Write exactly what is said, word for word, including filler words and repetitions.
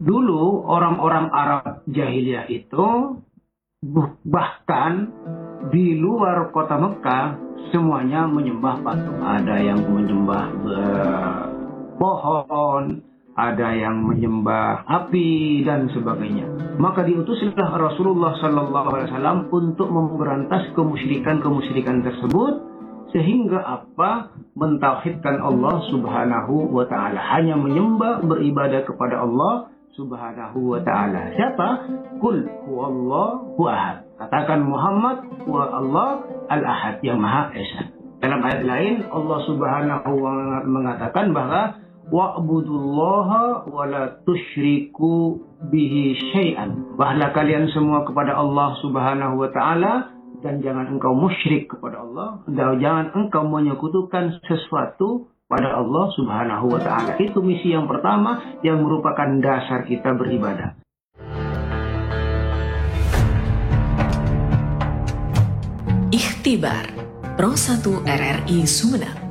Dulu orang-orang Arab jahiliyah itu bahkan di luar kota Mekah semuanya menyembah patung. Ada yang menyembah uh, pohon, ada yang menyembah api dan sebagainya. Maka diutuslah Rasulullah Sallallahu Alaihi Wasallam untuk memberantas kemusyrikan-kemusyrikan tersebut, sehingga apa? Mentauhidkan Allah Subhanahu wa Ta'ala. Hanya menyembah, beribadah kepada Allah Subhanahu wa Ta'ala. Siapa? Qul huwallahu ahad. Katakan Muhammad huwa Allah al-ahad, yang Maha Esa. Dalam ayat lain Allah Subhanahu wa Ta'ala mengatakan bahwa wa'budullaha wa la tusyriku bihi syai'an. Bahlah kalian semua kepada Allah Subhanahu wa Ta'ala, dan jangan engkau musyrik kepada Allah, dan jangan engkau menyekutukan sesuatu pada Allah Subhanahu wa Ta'ala. Itu misi yang pertama yang merupakan dasar kita beribadah. Ikhtibar Pro satu R R I Sumeneb.